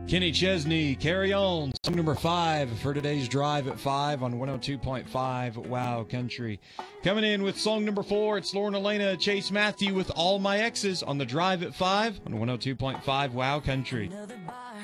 Kenny Chesney, Carry On, song number 5 for today's Drive at 5 on 102.5 Wow Country. Coming in with song number 4, it's Lauren Elena, Chase Matthew with All My Exes on the Drive at 5 on 102.5 Wow Country.